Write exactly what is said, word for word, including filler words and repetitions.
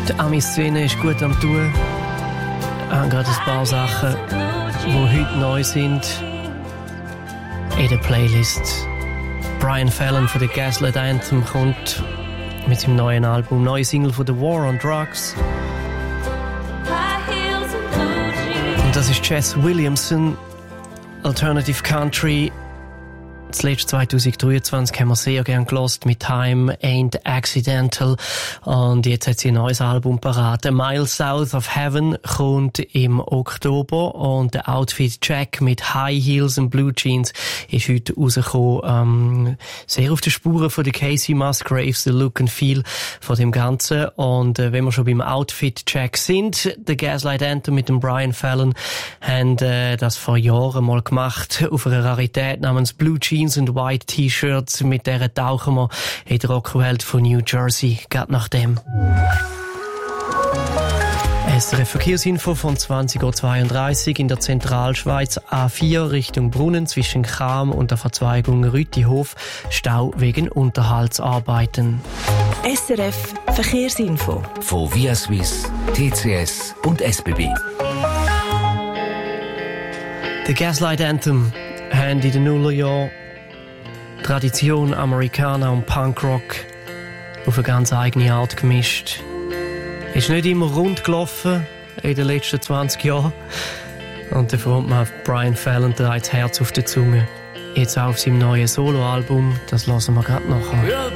Die Ami-Szene ist gut am Tun. Wir haben gerade ein paar Sachen, die heute neu sind in der Playlist. Brian Fallon von der Gaslight Anthem kommt mit seinem neuen Album. Neue Single von The War on Drugs. Und das ist Jess Williamson, Alternative Country. Zuletzt zwanzig dreiundzwanzig haben wir sehr gern gelost mit Time Ain't Accidental. Und jetzt hat sie ein neues Album parat. A Mile South of Heaven kommt im Oktober. Und der Outfit-Check mit High Heels und Blue Jeans ist heute rausgekommen. Ähm, sehr auf den Spuren von der Casey Musgraves, der Look and Feel von dem Ganzen. Und äh, wenn wir schon beim Outfit-Check sind, der Gaslight Anthem mit dem Brian Fallon haben äh, das vor Jahren mal gemacht auf einer Rarität namens Blue Jeans und White T-Shirts. Mit der tauchen wir in die Rockwelt von New Jersey. Geht nach dem. S R F Verkehrsinfo von zwanzig Uhr zweiunddreißig in der Zentralschweiz. A vier Richtung Brunnen zwischen Cham und der Verzweigung Rütihof. Stau wegen Unterhaltsarbeiten. S R F Verkehrsinfo von Via Swiss, T C S und S B B. The Gaslight Anthem haben in den Nullerjahren Tradition, Amerikaner und Punkrock auf eine ganz eigene Art gemischt. Ist nicht immer rund gelaufen in den letzten zwanzig Jahren. Und der Frontmann Brian Fallon trägt das Herz auf der Zunge. Jetzt auch auf seinem neuen Soloalbum, das hören wir gerade nachher.